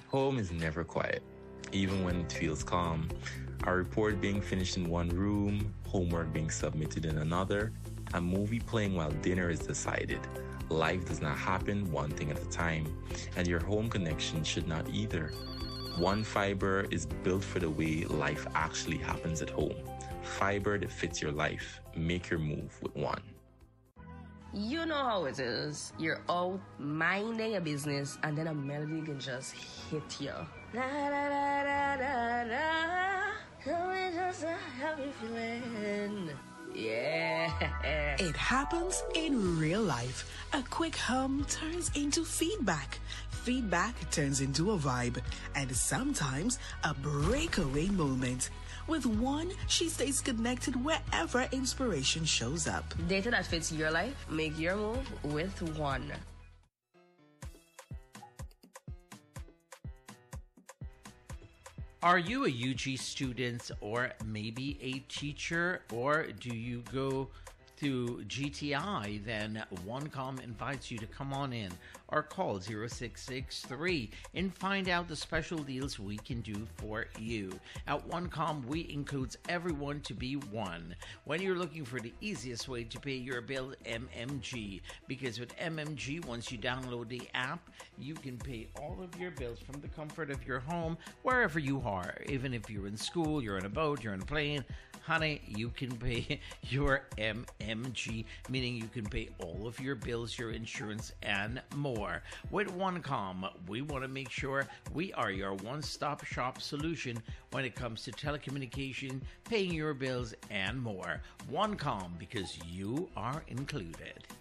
Home is never quiet, even when it feels calm. A report being finished in one room, homework being submitted in another, a movie playing while dinner is decided. Life does not happen one thing at a time, and your home connection should not either. One Fiber is built for the way life actually happens at home. Fiber that fits your life. Make your move with One. You know how it is. You're out minding a business and then a melody can just hit you. Da, da, da, da, da, da. Tell me just a happy feeling. Yeah. It happens in real life. A quick hum turns into feedback. Feedback turns into a vibe. And sometimes a breakaway moment. With One, she stays connected wherever inspiration shows up. Data that fits your life, make your move with One. Are you a UG student or maybe a teacher, or do you go through GTI? Then OneCom invites you to come on in or call 0663 and find out the special deals we can do for you. At OneCom, we encourage everyone to be one. When you're looking for the easiest way to pay your bill, MMG, because with MMG, once you download the app, you can pay all of your bills from the comfort of your home, wherever you are. Even if you're in school, you're in a boat, you're in a plane, honey, you can pay your MMG, meaning you can pay all of your bills, your insurance, and more. With OneCom, we want to make sure we are your one-stop shop solution when it comes to telecommunication, paying your bills, and more. OneCom, because you are included.